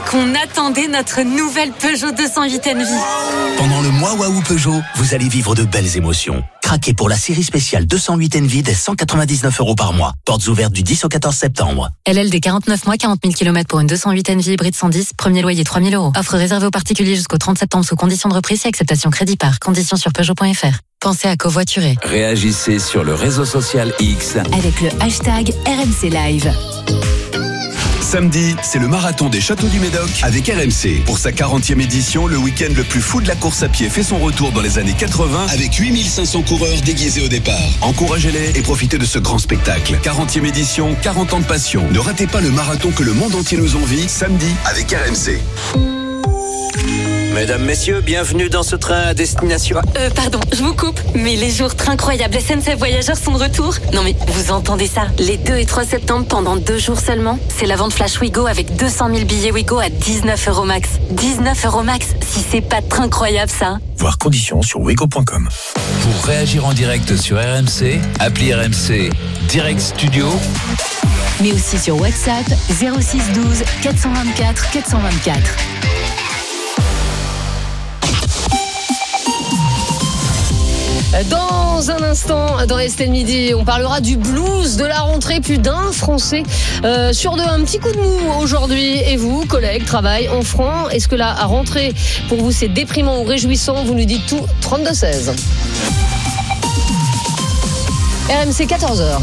qu'on attendait notre nouvelle Peugeot 208 Envy. Pendant le mois Waouh Peugeot, vous allez vivre de belles émotions. Craquez pour la série spéciale 208 Envy dès 199 € par mois. Portes ouvertes du 10 au 14 septembre. LLD 49 mois, 40 000 km pour une 208 Envy hybride 110, premier loyer 3 000 €. Offre réservée aux particuliers jusqu'au 30 septembre sous conditions de reprise et acceptation crédit par. Conditions sur Peugeot.fr. Pensez à covoiturer. Réagissez sur le réseau social X avec le hashtag RMC Live. Samedi, c'est le marathon des Châteaux du Médoc avec RMC. Pour sa 40e édition, le week-end le plus fou de la course à pied fait son retour dans les années 80 avec 8500 coureurs déguisés au départ. Encouragez-les et profitez de ce grand spectacle. 40e édition, 40 ans de passion. Ne ratez pas le marathon que le monde entier nous envie, samedi avec RMC. Mesdames, messieurs, bienvenue dans ce train à destination. Pardon, je vous coupe, mais les jours très incroyables SNCF Voyageurs sont de retour. Non mais, vous entendez ça? Les 2 et 3 septembre, pendant 2 jours seulement, c'est la vente Flash Ouigo avec 200 000 billets Ouigo à 19 € max. 19 € max, si c'est pas très incroyable ça. Voir conditions sur ouigo.com. Pour réagir en direct sur RMC, appli RMC Direct Studio. Mais aussi sur WhatsApp 06 12 424 424. Dans un instant, dans Estelle Midi, on parlera du blues de la rentrée. Plus d'un Français sur deux, un petit coup de mou aujourd'hui. Et vous, collègues, travail en franc, est-ce que la rentrée, pour vous, c'est déprimant ou réjouissant? Vous nous dites tout, 32-16. RMC 14h.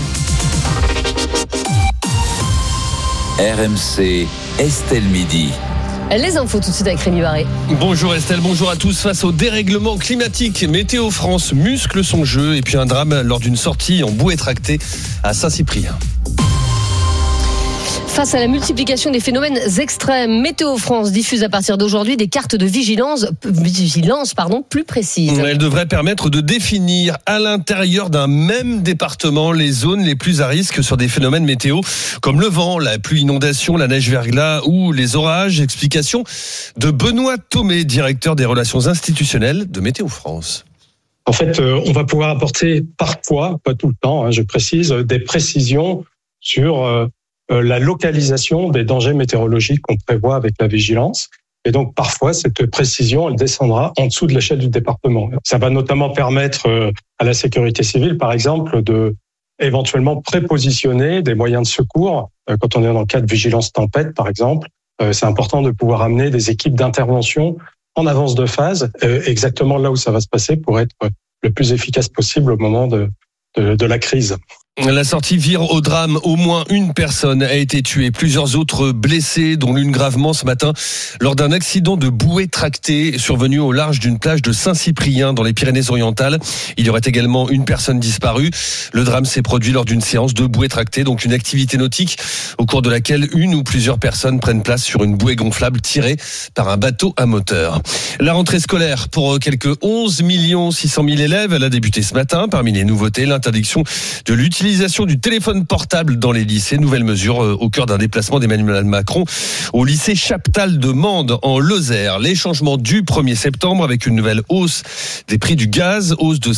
RMC Estelle Midi. Les infos tout de suite avec Rémi Barré. Bonjour Estelle, bonjour à tous. Face au dérèglement climatique, Météo France muscle son jeu. Et puis un drame lors d'une sortie en bouée tractée à Saint-Cyprien. Face à la multiplication des phénomènes extrêmes, Météo France diffuse à partir d'aujourd'hui des cartes de vigilance plus précises. Elle devrait permettre de définir à l'intérieur d'un même département les zones les plus à risque sur des phénomènes météo comme le vent, la pluie, inondation, la neige verglas ou les orages. Explication de Benoît Thomé, directeur des relations institutionnelles de Météo France. En fait, on va pouvoir apporter parfois, pas tout le temps, je précise, des précisions sur la localisation des dangers météorologiques qu'on prévoit avec la vigilance. Et donc, parfois, cette précision, elle descendra en dessous de l'échelle du département. Ça va notamment permettre à la sécurité civile, par exemple, de éventuellement prépositionner des moyens de secours. Quand on est dans le cas de vigilance tempête, par exemple, c'est important de pouvoir amener des équipes d'intervention en avance de phase, exactement là où ça va se passer pour être le plus efficace possible au moment de la crise. La sortie vire au drame. Au moins une personne a été tuée. Plusieurs autres blessés, dont l'une gravement ce matin lors d'un accident de bouée tractée survenu au large d'une plage de Saint-Cyprien dans les Pyrénées-Orientales. Il y aurait également une personne disparue. Le drame s'est produit lors d'une séance de bouée tractée, donc une activité nautique au cours de laquelle une ou plusieurs personnes prennent place sur une bouée gonflable tirée par un bateau à moteur. La rentrée scolaire pour quelques 11 600 000 élèves, elle a débuté ce matin. Parmi les nouveautés, l'interdiction de l'utilisation du téléphone portable dans les lycées. Nouvelle mesure au cœur d'un déplacement d'Emmanuel Macron au lycée Chaptal de Mende en Lozère. Les changements du 1er septembre avec une nouvelle hausse des prix du gaz, hausse de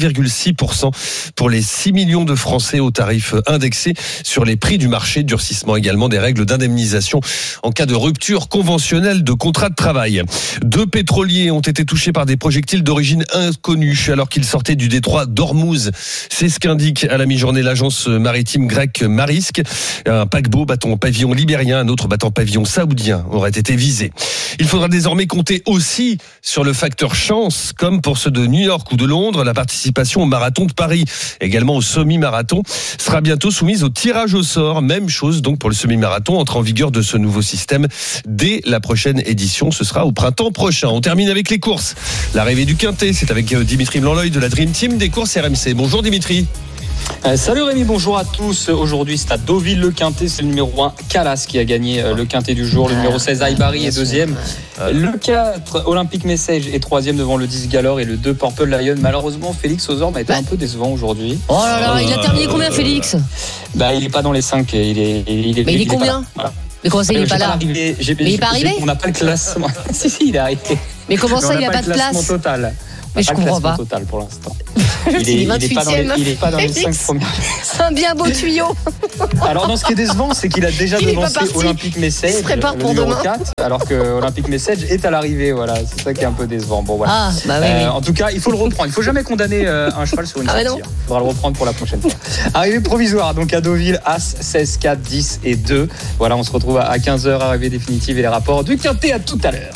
5,6% pour les 6 millions de Français au tarif indexé sur les prix du marché. Durcissement également des règles d'indemnisation en cas de rupture conventionnelle de contrat de travail. 2 pétroliers ont été touchés par des projectiles d'origine inconnue alors qu'ils sortaient du détroit d'Ormuz. C'est ce qu'indique à la mi-journée l'agence maritime grecque Marisque. Un paquebot battant pavillon libérien, un autre battant pavillon saoudien aurait été visé. Il faudra désormais compter aussi sur le facteur chance, comme pour ceux de New York ou de Londres. La participation au marathon de Paris, également au semi-marathon, sera bientôt soumise au tirage au sort. Même chose donc pour le semi-marathon, entre en vigueur de ce nouveau système dès la prochaine édition. Ce sera au printemps prochain. On termine avec les courses. L'arrivée du Quintet, c'est avec Dimitri Blanc-L'Oeil de la Dream Team des courses RMC. Bonjour Dimitri. Salut Rémi, bonjour à tous. Aujourd'hui, c'est à Deauville-le-Quintet. C'est le numéro 1, Calas, qui a gagné le Quintet du jour. Le numéro 16, Aibari, est deuxième. Le 4, Olympic Message, est troisième devant le 10, Galore. Et le 2, Purple Lion. Malheureusement, Félix Ozorn a été un peu décevant aujourd'hui. Oh là là, il a terminé combien, Félix? Il n'est pas dans les 5. Mais il est combien? Mais comment ça, il n'est pas là? Il n'est pas arrivé? On n'a pas le classement. Si, il est arrivé. Mais comment ça, il n'y a pas de place? Total. Mais je comprends pas. Total pour l'instant. Il est pas dans les 5 premiers. C'est un bien beau tuyau. Alors, dans ce qui est décevant, c'est qu'il a déjà devancé Olympique Message. Il se prépare pour numéro demain. 4, alors que Olympique Message est à l'arrivée. Voilà, c'est ça qui est un peu décevant. Bon, voilà. Oui. En tout cas, il faut le reprendre. Il faut jamais condamner un cheval sur une sortie. Il faudra le reprendre pour la prochaine fois. Arrivée provisoire, donc à Deauville, As, 16, 4, 10 et 2. Voilà, on se retrouve à 15h, arrivée définitive et les rapports du Quintet. À tout à l'heure.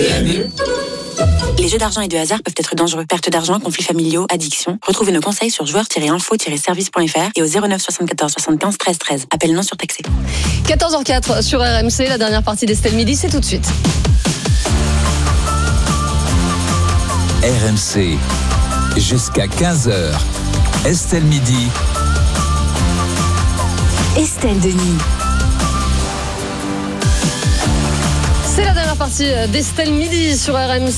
Les jeux d'argent et de hasard peuvent être dangereux. Perte d'argent, conflits familiaux, addiction. Retrouvez nos conseils sur joueurs-info-service.fr et au 09 74 75 13 13. Appel non surtaxé. 14h04 sur RMC, la dernière partie d'Estelle Midi, c'est tout de suite. RMC, jusqu'à 15h. Estelle Midi. Estelle Denis. C'est la dernière partie d'Estelle Midi sur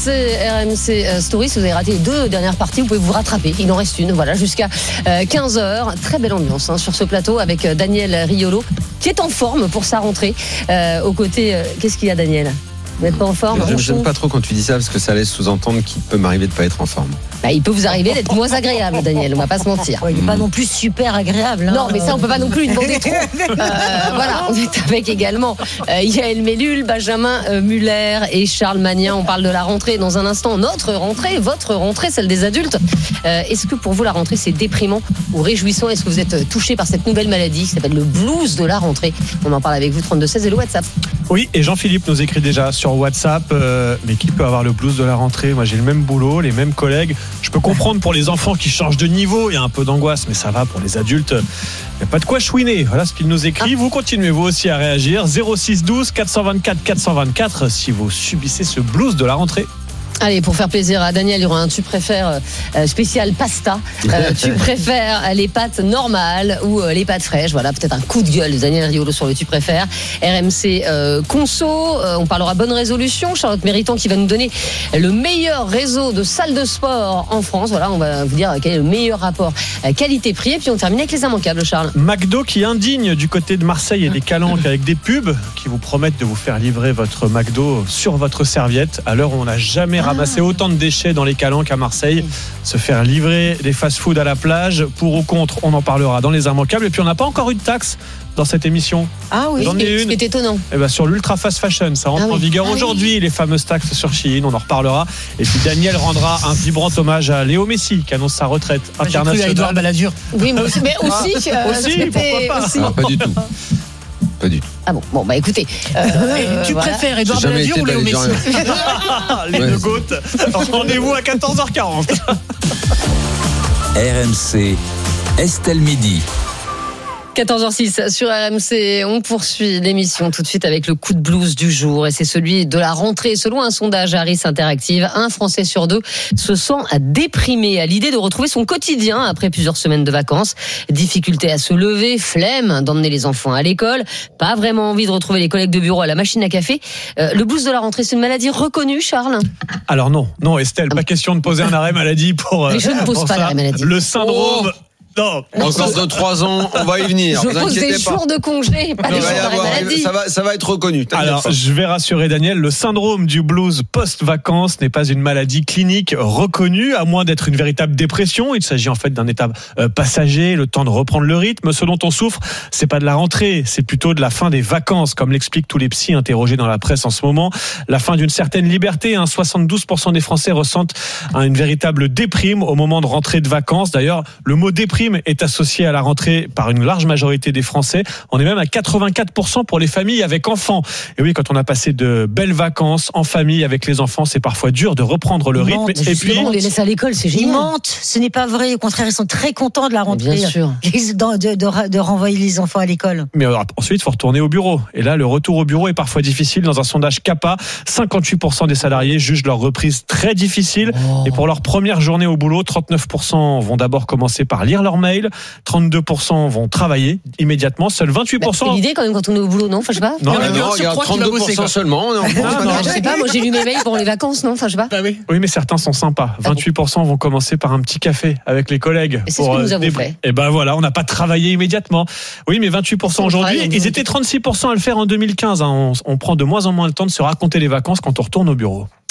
RMC Story. Si vous avez raté les 2 dernières parties, vous pouvez vous rattraper. Il en reste une, voilà, jusqu'à 15h. Très belle ambiance sur ce plateau avec Daniel Riolo, qui est en forme pour sa rentrée. Aux côtés, qu'est-ce qu'il y a, Daniel ? Vous n'êtes pas en forme ? J'aime pas trop quand tu dis ça, parce que ça laisse sous-entendre qu'il peut m'arriver de pas être en forme. Il peut vous arriver d'être moins agréable, Daniel, on va pas se mentir. Il n'est pas non plus super agréable. Non, mais ça, on peut pas non plus lui demander trop. Voilà, on est avec également Yael Mellul, Benjamin Muller et Charles Magnin. On parle de la rentrée dans un instant. Notre rentrée, votre rentrée, celle des adultes. Est-ce que pour vous, la rentrée, c'est déprimant ou réjouissant ? Est-ce que vous êtes touché par cette nouvelle maladie qui s'appelle le blues de la rentrée ? On en parle avec vous, 32-16 et le WhatsApp. Oui, et Jean-Philippe nous écrit déjà sur WhatsApp, mais qui peut avoir le blues de la rentrée ? Moi, j'ai le même boulot, les mêmes collègues. Je peux comprendre pour les enfants qui changent de niveau, il y a un peu d'angoisse, mais ça va pour les adultes. Il n'y a pas de quoi chouiner. Voilà ce qu'il nous écrit. Vous continuez vous aussi à réagir. 06 12 424 424 si vous subissez ce blues de la rentrée. Allez, pour faire plaisir à Daniel, il y aura un tu préfères spécial pasta. Tu préfères les pâtes normales ou les pâtes fraîches. Voilà, peut-être un coup de gueule de Daniel Riolo sur le tu préfères. RMC Conso, on parlera bonne résolution. Charlotte Méritant qui va nous donner le meilleur réseau de salles de sport en France. Voilà, on va vous dire quel est le meilleur rapport qualité-prix. Et puis on termine avec les immanquables, Charles. McDo qui indigne du côté de Marseille et des Calanques avec des pubs qui vous promettent de vous faire livrer votre McDo sur votre serviette à l'heure où on n'a jamais ramasser autant de déchets dans les Calanques à Marseille, se faire livrer des fast-food à la plage, pour ou contre, on en parlera dans les immanquables. Et puis on n'a pas encore eu de taxe dans cette émission. Ah oui, ce qui est étonnant. Sur l'Ultra Fast Fashion, ça rentre en vigueur aujourd'hui, les fameuses taxes sur Shein, on en reparlera. Et puis Daniel rendra un vibrant hommage à Léo Messi qui annonce sa retraite internationale. J'ai cru à Edouard Balladur. Oui, mais aussi, pourquoi pas. Non, pas du tout. Pas du tout. Ah bon, bah écoutez. Tu préfères Edouard Balladur ou Léo Messi ? Les deux gouttes. Rendez-vous à 14h40. RMC, Estelle Midi. 14h06 sur RMC, on poursuit l'émission tout de suite avec le coup de blues du jour et c'est celui de la rentrée. Selon un sondage Harris Interactive, 1 Français sur 2 se sent déprimé à l'idée de retrouver son quotidien après plusieurs semaines de vacances. Difficulté à se lever, flemme d'emmener les enfants à l'école, pas vraiment envie de retrouver les collègues de bureau à la machine à café. Le blues de la rentrée, c'est une maladie reconnue, Charles ? Alors non Estelle, pas question de poser un arrêt maladie pour... Mais je ne pose pas l'arrêt maladie. Le syndrome... Non. Encore 2-3 ans, on va y venir. Je pose des jours de congé, pas des jours d'arrêt maladie. Ça va être reconnu. Alors, je vais rassurer Daniel, le syndrome du blues post-vacances n'est pas une maladie clinique reconnue, à moins d'être une véritable dépression. Il s'agit en fait d'un état passager, le temps de reprendre le rythme. Ce dont on souffre, c'est pas de la rentrée, c'est plutôt de la fin des vacances, comme l'expliquent tous les psys interrogés dans la presse en ce moment. La fin d'une certaine liberté. 72% des Français ressentent une véritable déprime au moment de rentrer de vacances. D'ailleurs, le mot déprime est associé à la rentrée par une large majorité des Français. On est même à 84% pour les familles avec enfants. Et oui, quand on a passé de belles vacances en famille avec les enfants, c'est parfois dur de reprendre le rythme. Et puis on les laisse à l'école, c'est génial. Ils mentent, ce n'est pas vrai. Au contraire, ils sont très contents de la rentrée. Bien sûr. De renvoyer les enfants à l'école. Mais ensuite, il faut retourner au bureau. Et là, le retour au bureau est parfois difficile. Dans un sondage CAPA, 58% des salariés jugent leur reprise très difficile. Et pour leur première journée au boulot, 39% vont d'abord commencer par lire leur mail, 32% vont travailler immédiatement, seuls 28%. C'est l'idée quand même quand on est au boulot, non ? Enfin, je sais pas. Non, il y a 32% seulement. Je sais pas, moi j'ai lu mes mails pour les vacances, non ? Enfin, je sais pas. Oui, mais certains sont sympas. 28% vont commencer par un petit café avec les collègues. Et c'est ce que nous avons fait. Et ben voilà, on n'a pas travaillé immédiatement. Oui, mais 28% aujourd'hui. Ils étaient 36% à le faire en 2015. On prend de moins en moins le temps de se raconter les vacances quand on retourne au bureau.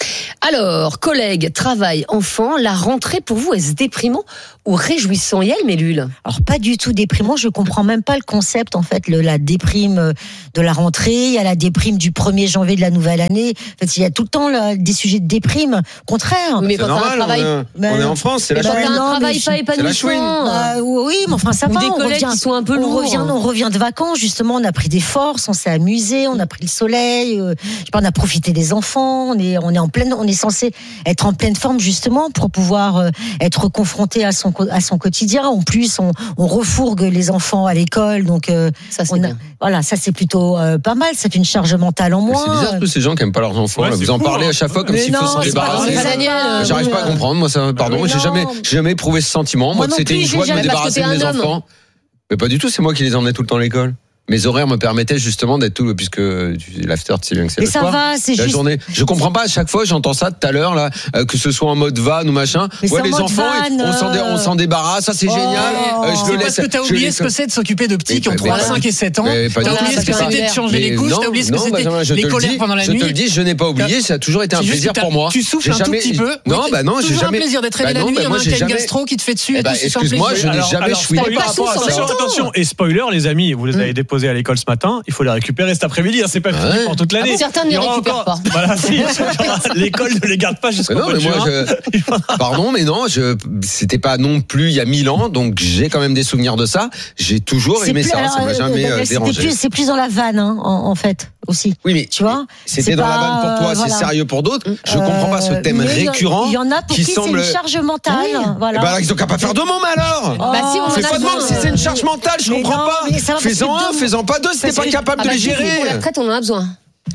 Alors, collègues, travail, enfants, la rentrée pour vous, est-ce déprimant ou réjouissant, Yael Mellul? Alors pas du tout déprimant, je comprends même pas le concept en fait, la déprime de la rentrée, il y a la déprime du 1er janvier de la nouvelle année. En fait, il y a tout le temps des sujets de déprime. Contraire. Mais c'est normal, on est en France, c'est la chouine. Un travail pas épanouissant. Oui, mais enfin ça va. Des collègues qui sont un peu lourds. On revient de vacances justement, on a pris des forces, on s'est amusé, on a pris le soleil, on a profité des enfants, on est censé être en pleine forme justement pour pouvoir être confronté à son quotidien. En plus, on refourgue les enfants à l'école, donc ça c'est bien. Voilà, ça c'est plutôt pas mal. Ça fait une charge mentale en moins. C'est bizarre tous ces gens qui aiment pas leurs enfants. Ouais, vous en parlez à chaque fois comme s'il faut s'en débarrasser. J'arrive pas à comprendre. Moi, ça, pardon, j'ai jamais éprouvé ce sentiment. Moi, que c'était une joie de me débarrasser de mes enfants. Mais pas du tout. C'est moi qui les emmenais tout le temps à l'école. Mes horaires me permettaient justement d'être tout, puisque l'after, tu sais bien que c'est mais le ça soir. Va, c'est la juste... journée. Je comprends pas, à chaque fois, j'entends ça tout à l'heure, là, que ce soit en mode van ou machin. Mais ouais, les enfants, on s'en débarrasse, ça c'est génial. Je le laisse. Parce que t'as oublié ce que c'est de s'occuper de petits qui ont 3, 5 et 7 ans. T'as oublié ce que c'était de changer les couches, t'as oublié ce que c'était les colères pendant la nuit. Je te le dis, je n'ai pas oublié, ça a toujours été un plaisir pour moi. Tu souffles un tout petit peu. Non, bah non, j'ai jamais. C'est un plaisir d'être réveillé la nuit, il y en a un qui a une gastro qui te fait dessus. Excuse-moi, je n'ai jamais choui. Attention, et spoiler, les amis, vous les avez déposés à l'école ce matin, il faut les récupérer cet après-midi, c'est pas fini pour toute l'année. Certains ne les récupèrent pas. Voilà, si, l'école ne les garde pas jusqu'au mois de juin. Pardon, mais non, c'était pas non plus il y a 1000 ans, donc j'ai quand même des souvenirs de ça. J'ai toujours aimé ça, ça m'a jamais dérangé. C'est plus dans la vanne, en fait, aussi. Oui, mais tu vois, c'était dans la vanne pour toi, c'est sérieux pour d'autres. Je comprends pas ce thème récurrent. Il y en a pour qui c'est une charge mentale. Voilà. Bah, ils ont qu'à pas faire de môme alors. Bah si, on fais pas de môme si c'est une charge mentale, je comprends pas. Fais-en un, fais-en pas deux, si t'es pas capable de les gérer. Pour la retraite, on en a besoin.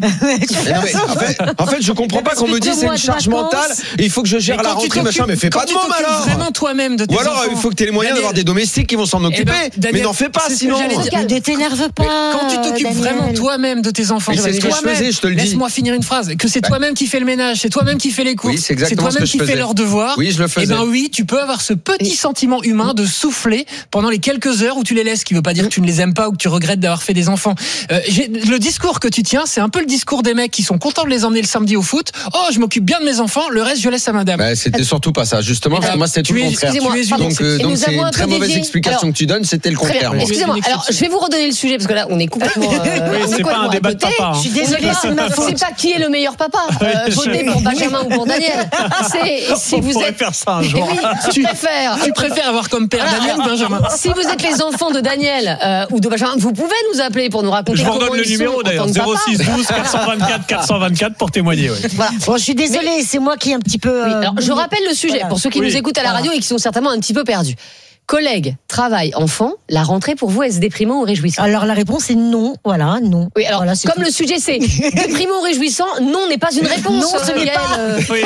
En fait, je comprends pas qu'on me dise c'est une charge mentale et il faut que je gère la rentrée machin, mais fais pas de môme alors. Vraiment toi-même de tes enfants. Ou alors il faut que tu aies les moyens d'avoir des domestiques qui vont s'en occuper. Mais n'en fais pas sinon. Ne t'énerve pas. Quand tu t'occupes vraiment toi-même de tes enfants, c'est ce que je faisais, je te le dis. Laisse-moi finir une phrase. Que c'est toi-même qui fais le ménage, c'est toi-même qui fais les courses, c'est toi-même qui fais leurs devoirs. Oui, je le faisais. Et ben oui, tu peux avoir ce petit sentiment humain de souffler pendant les quelques heures où tu les laisses, qui veut pas dire que tu ne les aimes pas ou que tu regrettes d'avoir fait des enfants. Le discours que tu tiens, c'est un peu le discours des mecs qui sont contents de les emmener le samedi au foot. Oh, je m'occupe bien de mes enfants, le reste je laisse à madame. Bah, c'était surtout pas ça, justement, parce que moi c'était tout le contraire. Donc c'est une très mauvaise explication que tu donnes, c'était le contraire. Excusez-moi, alors je vais vous redonner le sujet parce que là on est complètement. C'est pas un débat de papa. Je suis désolée, c'est pas qui est le meilleur papa. Votez pour Benjamin ou pour Daniel. C'est si vous êtes. Faire ça un jour. Tu préfères avoir comme père Daniel ou Benjamin? Si vous êtes les enfants de Daniel ou de Benjamin, vous pouvez nous appeler pour nous raconter. Je vous redonne le numéro d'ailleurs, 06 12 424 pour témoigner. Voilà. Bon, je suis désolée, c'est moi qui est un petit peu. Alors, je rappelle le sujet pour ceux qui nous écoutent à la radio et qui sont certainement un petit peu perdus. Collègues, travail, enfants, la rentrée pour vous, est-ce déprimant ou réjouissant? Alors la réponse est non, voilà, non. Oui, alors voilà, comme le sujet c'est déprimant ou réjouissant, non n'est pas une réponse. Non, ce n'est pas.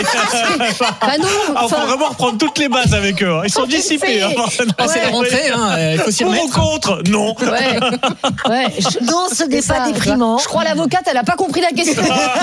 Bah non. Il faut vraiment reprendre toutes les bases avec eux. Ils sont dissipés. C'est la rentrée, il faut s'y remettre. Pour ou contre? Non. Non, ce n'est pas déprimant. Je crois l'avocate, elle a pas compris la question.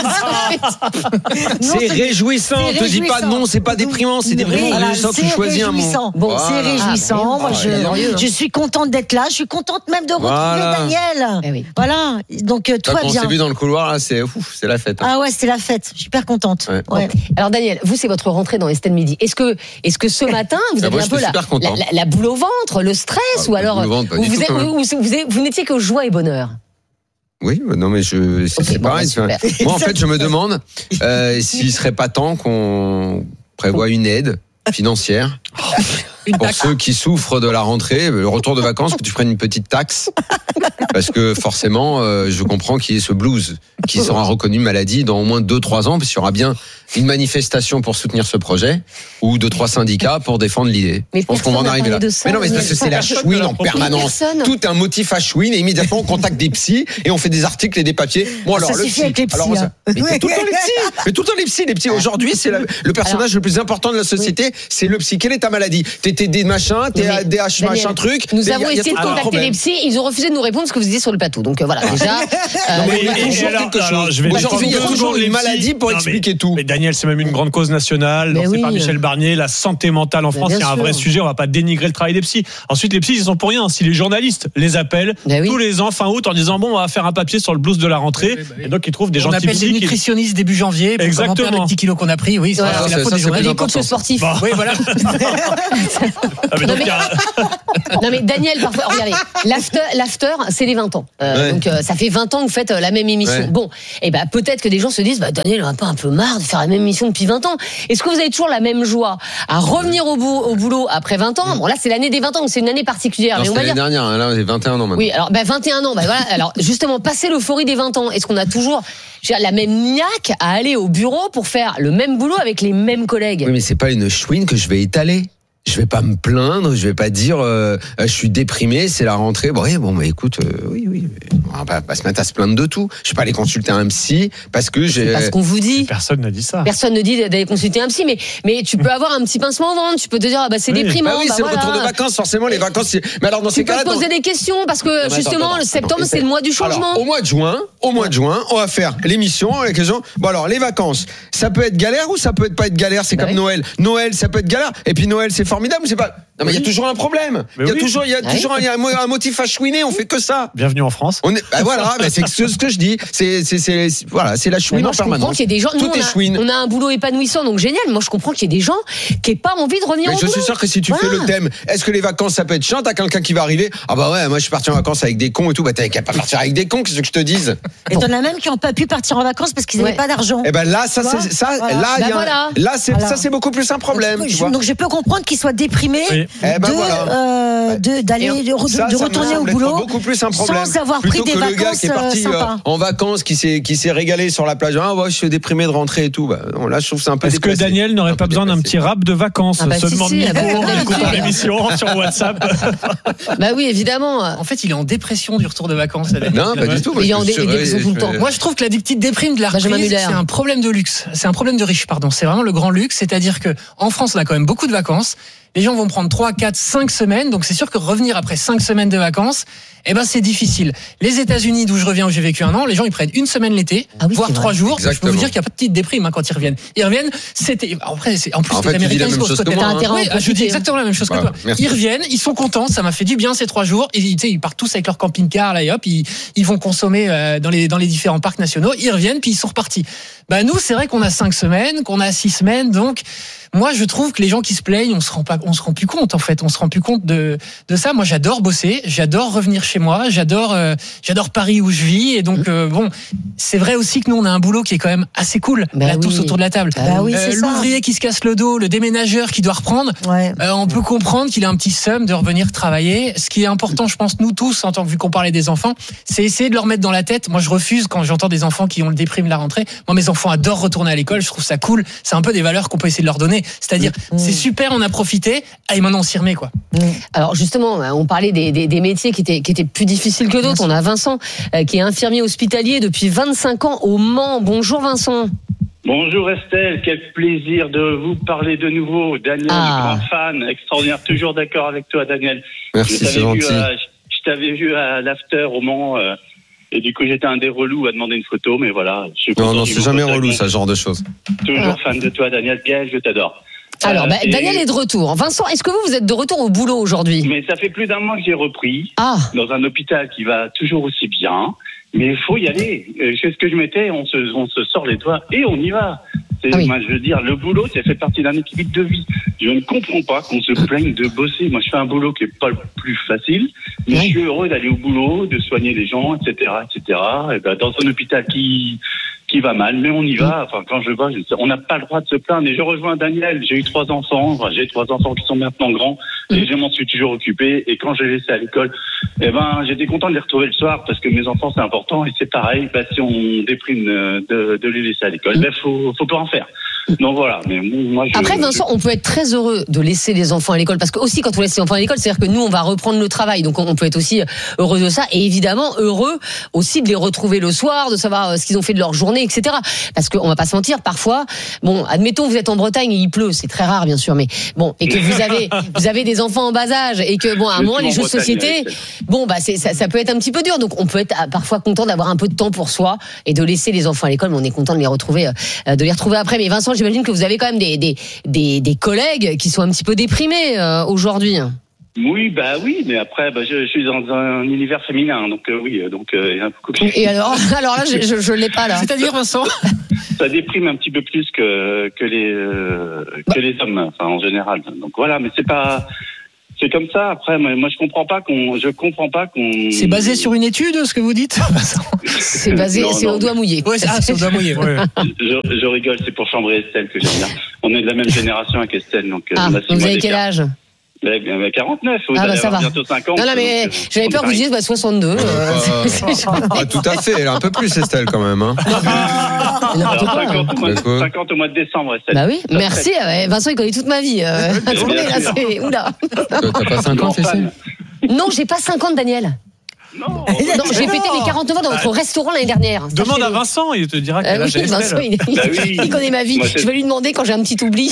C'est réjouissant. Te dis pas non, c'est pas déprimant, c'est déprimant. Tu choisis un mot. Bon, c'est réjouissant. Moi, je suis contente d'être là. Je suis contente même de retrouver Daniel. Voilà. Donc tout va bien. On s'est vu dans le couloir, là, c'est la fête. Ah ouais, c'est la fête. Je suis super contente. Ouais. Alors Daniel, vous c'est votre rentrée dans Estelle Midi. Est-ce que ce matin vous avez un peu la boule au ventre, le stress, ou alors vous n'étiez que joie et bonheur? Oui, non mais c'est pareil. Moi en fait je me demande s'il serait pas temps qu'on prévoit une aide financière pour ceux qui souffrent de la rentrée, le retour de vacances, que tu prennes une petite taxe, parce que forcément, je comprends qu'il y ait ce blues qui sera reconnu maladie dans au moins 2-3 ans, parce qu'il y aura bien une manifestation pour soutenir ce projet, ou 2-3 syndicats pour défendre l'idée. Mais je pense qu'on va en arriver là. Mais non, mais parce que c'est la chouine en permanence. Tout un motif à chouine, et immédiatement on contacte des psys, et on fait des articles et des papiers. Bon alors, le psy. Alors, mais tout le temps les psys. Mais tout le temps les psys. Aujourd'hui, c'est le personnage le plus important de la société, c'est le psy. Quelle est ta maladie? T'es t'es des machins, t'es ADH machin truc. Nous avons essayé de contacter les psys, ils ont refusé de nous répondre ce que vous disiez sur le plateau. Donc voilà, déjà. Je vais aujourd'hui, il y a toujours les maladies pour expliquer tout. Mais Daniel, c'est même une grande cause nationale, lancée par Michel Barnier, la santé mentale en France, c'est un vrai sujet, on va pas dénigrer le travail des psys. Ensuite, les psys, ils sont pour rien. Si les journalistes les appellent tous les ans fin août en disant bon, on va faire un papier sur le blues de la rentrée, et donc ils trouvent des gens on appelle des nutritionnistes début janvier pour comment perdre les petits kilos qu'on a pris. Oui, c'est la faute des journalistes. Les coachs sportifs. Oui, voilà. Non mais Daniel, parfois, regardez, l'after, c'est les 20 ans. Donc ça fait 20 ans que vous faites la même émission. Bon, et ben peut-être que des gens se disent, Daniel, on a pas un peu marre de faire la même émission depuis 20 ans. Est-ce que vous avez toujours la même joie à revenir au boulot après 20 ans? Bon là, c'est l'année des 20 ans, donc c'est une année particulière. Non, mais l'année dernière, là, j'ai 21 ans maintenant. Oui, alors 21 ans, voilà. Alors justement, passer l'euphorie des 20 ans, est-ce qu'on a toujours la même niaque à aller au bureau pour faire le même boulot avec les mêmes collègues? Oui, mais c'est pas une chouine que je vais étaler. Je vais pas me plaindre, je vais pas dire je suis déprimé, c'est la rentrée. Bon, écoute, oui, on va pas se mettre à se plaindre de tout. Je vais pas aller consulter un psy parce que j'ai. C'est pas ce qu'on vous dit. Personne n'a dit ça. Personne ne dit d'aller consulter un psy, mais tu peux avoir un petit pincement au ventre, tu peux te dire c'est déprimant. C'est le retour de vacances, forcément les vacances. Mais alors dans ces cas-là, tu peux poser des questions parce que justement le septembre c'est le mois du changement. Alors, au mois de juin, on va faire l'émission avec les gens. Bon alors les vacances, ça peut être galère ou ça peut pas être galère, c'est comme Noël. Noël, ça peut être galère et puis Noël c'est formidable, c'est pas. Non mais il y a toujours un problème. Il y a toujours un motif à chouiner, on fait que ça. Bienvenue en France. C'est ce que je dis, c'est la chouine en permanence. Je comprends qu'il y ait des gens, tout est chouine. On a un boulot épanouissant donc génial. Moi je comprends qu'il y ait des gens qui n'aient pas envie de revenir au boulot. Je suis sûr que si tu fais le thème, est-ce que les vacances ça peut être chiant, t'as quelqu'un qui va arriver, moi je suis parti en vacances avec des cons et tout, t'avais qu'à pas partir avec des cons, qu'est-ce que je te dise? Et t'en as même qui n'ont pas pu partir en vacances parce qu'ils n'avaient pas d'argent. Et là c'est beaucoup plus un problème. Donc je peux comprendre qu'ils soient déprimés de retourner au boulot beaucoup plus un problème sans avoir pris des vacances. Le gars qui est parti en vacances, qui s'est régalé sur la plage, je suis déprimé de rentrer et tout. Là, je trouve c'est un peu. Est-ce que Daniel n'aurait pas besoin d'un petit rap de vacances? Se demande en écoutant l'émission sur WhatsApp. Oui, évidemment. En fait, il est en dépression du retour de vacances. Non, pas du tout. Il est en dépression tout le temps. Moi, je trouve que la petite déprime de la reprise, c'est un problème de luxe. C'est un problème de riche, pardon. C'est vraiment le grand luxe. C'est-à-dire que en France, on a quand même beaucoup de vacances. Les gens vont prendre 3, 4, 5 semaines. Donc, c'est sûr que revenir après 5 semaines de vacances, c'est difficile. Les États-Unis, d'où je reviens, où j'ai vécu un an, les gens, ils prennent une semaine l'été, voire 3 jours. Exactement. Je peux vous dire qu'il n'y a pas de petite déprime, quand ils reviennent. Ils reviennent, en plus, les Américains, je dis exactement la même chose que toi. Merci. Ils reviennent, ils sont contents, ça m'a fait du bien ces 3 jours. Ils partent tous avec leur camping-car, là, et hop, ils vont consommer dans les différents parcs nationaux. Ils reviennent, puis ils sont repartis. Nous, c'est vrai qu'on a 5 semaines, qu'on a 6 semaines, donc, moi, je trouve que les gens qui se plaignent, on se rend plus compte, en fait. On se rend plus compte de ça. Moi, j'adore bosser. J'adore revenir chez moi. J'adore Paris où je vis. Et donc, c'est vrai aussi que nous, on a un boulot qui est quand même assez cool. Tous autour de la table. L'ouvrier qui se casse le dos, le déménageur qui doit reprendre. On peut comprendre qu'il a un petit seum de revenir travailler. Ce qui est important, je pense, nous tous, vu qu'on parlait des enfants, c'est essayer de leur mettre dans la tête. Moi, je refuse quand j'entends des enfants qui ont le déprime la rentrée. Moi, mes enfants adorent retourner à l'école. Je trouve ça cool. C'est un peu des valeurs qu'on peut essayer de leur donner. C'est-à-dire, c'est super, on a profité, et maintenant on s'y remet, quoi. Alors justement, on parlait des métiers qui étaient plus difficiles que d'autres. On a Vincent qui est infirmier hospitalier depuis 25 ans au Mans. Bonjour Vincent. Bonjour Estelle, quel plaisir de vous parler de nouveau. Daniel, grand fan, extraordinaire, toujours d'accord avec toi Daniel. Merci, c'est gentil. Je t'avais vu à l'after au Mans. Et du coup, j'étais un des relous à demander une photo, mais voilà. Non, c'est jamais relou, ça, genre de choses. Toujours fan de toi, Daniel. Gaël, je t'adore. Alors, Daniel est de retour. Vincent, est-ce que vous êtes de retour au boulot aujourd'hui? Mais ça fait plus d'un mois que j'ai repris. Dans un hôpital qui va toujours aussi bien. Mais il faut y aller. C'est ce que je mettais, on se sort les doigts et on y va. Moi, je veux dire, le boulot, ça fait partie d'un équilibre de vie. Je ne comprends pas qu'on se plaigne de bosser. Moi, je fais un boulot qui est pas le plus facile, mais je suis heureux d'aller au boulot, de soigner les gens, etc., etc. Et dans un hôpital qui va mal, mais on y va. Enfin, quand je vois, on n'a pas le droit de se plaindre. Et je rejoins Daniel. J'ai eu 3 enfants. Enfin, j'ai 3 enfants qui sont maintenant grands. Et je m'en suis toujours occupé. Et quand je les laissais à l'école, j'étais content de les retrouver le soir parce que mes enfants, c'est important. Et c'est pareil. Si on déprime de les laisser à l'école, faut pas en faire. Donc voilà. Mais moi, Après, Vincent, on peut être très heureux de laisser les enfants à l'école, parce que aussi quand on laisse les enfants à l'école, c'est-à-dire que nous, on va reprendre le travail, donc on peut être aussi heureux de ça, et évidemment heureux aussi de les retrouver le soir, de savoir ce qu'ils ont fait de leur journée, etc. Parce qu'on va pas se mentir, parfois, bon, admettons vous êtes en Bretagne et il pleut, c'est très rare bien sûr, mais bon, et que vous avez des enfants en bas âge, et que bon, à un moment les jeux de société, bon bah ça peut être un petit peu dur, donc on peut être parfois content d'avoir un peu de temps pour soi et de laisser les enfants à l'école, mais on est content de les retrouver après. Mais Vincent, j'imagine que vous avez quand même des collègues qui sont un petit peu déprimés aujourd'hui. Oui, mais après, je suis dans un univers féminin, donc il y a un peu compliqué. Et alors là, je l'ai pas là. C'est-à-dire, Vincent? Ça déprime un petit peu plus que les hommes, enfin en général. Donc voilà, mais c'est comme ça. Après, moi, je comprends pas qu'on. C'est basé sur une étude, ce que vous dites? C'est basé, c'est au doigt mouillé. Ouais, c'est au doigt mouillé. Ouais. Je rigole, c'est pour chambrer Estelle que j'aime bien. On est de la même génération avec Estelle, donc. Vous avez quel âge? 49, vous allez ça avoir va. bientôt 50. Non, mais j'avais peur que vous disiez 62. Tout à fait, elle a un peu plus Estelle quand même. Hein. 50 au mois de décembre, Estelle. Bah oui, merci. Vincent, il connaît toute ma vie. Oula. T'as pas 50, Estelle? Non, j'ai pas 50, Daniel. Non, j'ai fêté mes 49 ans dans votre restaurant l'année dernière. Demande à Vincent, il te dira quel âge Vincent, il connaît ma vie. Je vais lui demander quand j'ai un petit oubli.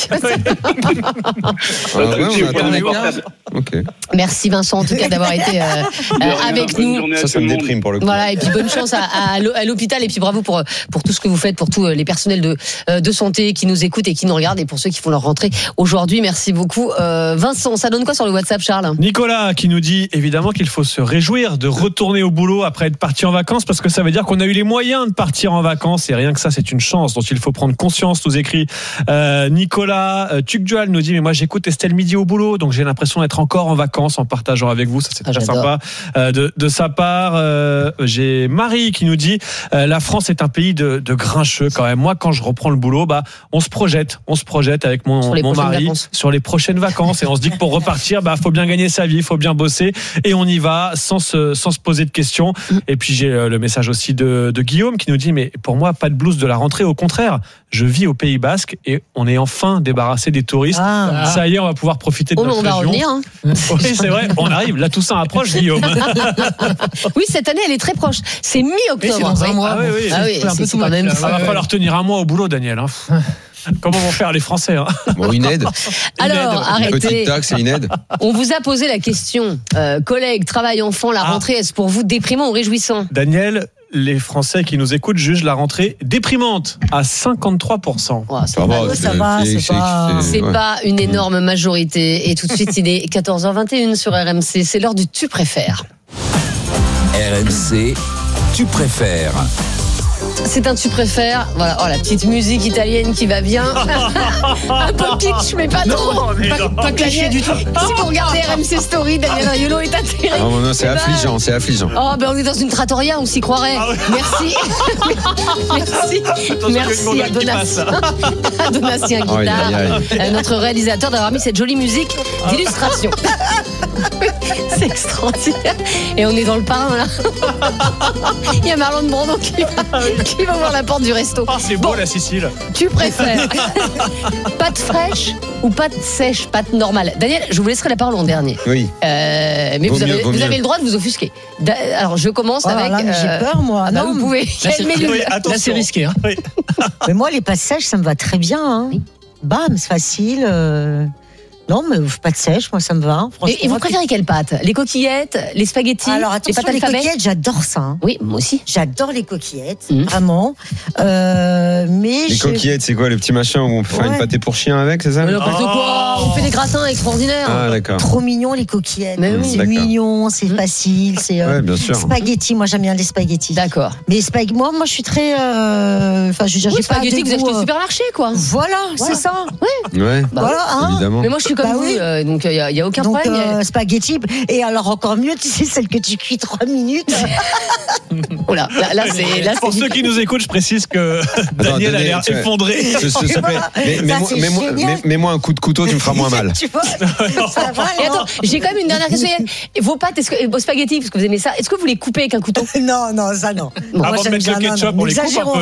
Merci Vincent en tout cas d'avoir été avec nous. Ça me déprime pour le coup. Voilà, et puis bonne chance à l'hôpital, et puis bravo pour tout ce que vous faites, pour tous les personnels de santé qui nous écoutent et qui nous regardent, et pour ceux qui font leur rentrée aujourd'hui. Merci beaucoup Vincent. Ça donne quoi sur le WhatsApp, Charles? Nicolas qui nous dit évidemment qu'il faut se réjouir de retourner au boulot après être parti en vacances, parce que ça veut dire qu'on a eu les moyens de partir en vacances, et rien que ça c'est une chance dont il faut prendre conscience, nous écrit Nicolas. Tukdual nous dit mais moi j'écoute Estelle Midi au boulot, donc j'ai l'impression d'être encore en vacances en partageant avec vous, ça c'est très sympa de sa part. J'ai Marie qui nous dit la France est un pays de grincheux quand même. Moi quand je reprends le boulot, on se projette avec mon mari sur les prochaines vacances, et on se dit que pour repartir faut bien gagner sa vie, faut bien bosser, et on y va sans se poser de questions. Et puis j'ai le message aussi de Guillaume qui nous dit mais pour moi pas de blues de la rentrée, au contraire, je vis au Pays Basque et on est enfin débarrassé des touristes. Ça y est, on va pouvoir profiter de notre région. On va revenir. Oui, c'est vrai, on arrive. La Toussaint approche, Guillaume. Oui, cette année elle est très proche. C'est mi-octobre. Oui, c'est dans un mois. C'est quand même. Il va falloir tenir un mois au boulot, Daniel. Comment vont faire les Français une aide. Alors, arrêtez. Une petite taxe et une aide. On vous a posé la question, collègues, travail, enfants, la rentrée, est-ce pour vous déprimant ou réjouissant? Daniel, les Français qui nous écoutent jugent la rentrée déprimante à 53%. C'est pas une énorme majorité. Et tout de suite, il est 14h21 sur RMC. C'est l'heure du tu préfères. RMC, tu préfères. C'est un tu préfères. Voilà, la petite musique italienne qui va bien. Un peu kitsch, mais pas trop. Pas cliché du tout. Si vous regardez RMC Story, Daniel Riolo est atterri. Non, c'est affligeant, c'est affligeant. On est dans une trattoria, on s'y croirait. Merci. Merci à Donatien Guitare, notre réalisateur, d'avoir mis cette jolie musique d'illustration. C'est extraordinaire. Et on est dans le parrain là. Il y a Marlon Brando qui va ouvrir la porte du resto. C'est beau la Sicile. Tu préfères pâte fraîche ou pâte sèche, pâte normale? Daniel, je vous laisserai la parole en dernier. Oui. Mais vous avez le droit de vous offusquer. Alors je commence avec. Là, j'ai peur moi. Vous pouvez. Là c'est risqué. Oui. Mais moi les pâtes sèches ça me va très bien. Bam, c'est facile. Non, mais pas de sèche, moi ça me va. Et vous préférez quelle pâte? Les coquillettes, les spaghettis? Alors attention, les coquillettes, j'adore ça. Oui, moi aussi. J'adore les coquillettes, vraiment. Mais les coquillettes, c'est quoi, le petit machin où on peut faire une pâté pour chien avec, c'est ça? N'importe quoi. On fait des gratins extraordinaires. Ah d'accord. Trop mignon les coquillettes. C'est mignon, c'est facile, c'est. Ouais, bien sûr. Spaghettis, moi j'aime bien les spaghettis. D'accord. Mais moi je suis très. Enfin, je veux dire, j'ai pas spaghettis que vous achetez au supermarché, quoi. Voilà, c'est ça. Ouais. Voilà. Évidemment. Mais moi je suis comme Bah vous, oui. donc il y a aucun Donc, problème. spaghetti. Et alors, encore mieux, tu sais, celle que tu cuis 3 minutes. Oh là, là, c'est Pour ceux qui nous écoutent, je précise que Daniel a l'air effondré. Mets-moi un coup de couteau, tu me feras moins mal. Tu vois, ça va, Et attends, j'ai quand même une dernière question. Et vos pâtes, vos spaghettis, parce que vous aimez ça, est-ce que vous les coupez avec un couteau? Non, ça non. Bon, avant de mettre le ketchup, on les coupe un peu.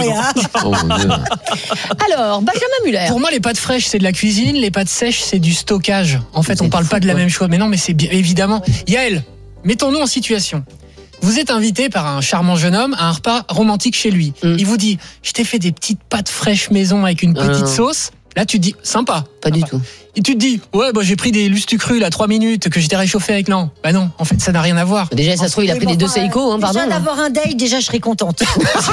Alors, Benjamin Muller. Pour moi, les pâtes fraîches, c'est de la cuisine. Les pâtes sèches, c'est du stockage. En fait, on parle pas de la même chose. Mais non, mais c'est bien évidemment. Yael, mettons-nous en situation. Vous êtes invité par un charmant jeune homme à un repas romantique chez lui. Il vous dit, je t'ai fait des petites pâtes fraîches maison avec une petite sauce. Là, tu te dis, sympa. Pas du tout. Et tu te dis, ouais, j'ai pris des lustucrus, là, 3 minutes, que j'étais réchauffé avec non. Bah non, en fait, ça n'a rien à voir. Déjà, ça se trouve, il a pris des 2 Seiko, pardon. Déjà d'avoir un date, déjà, je serais contente.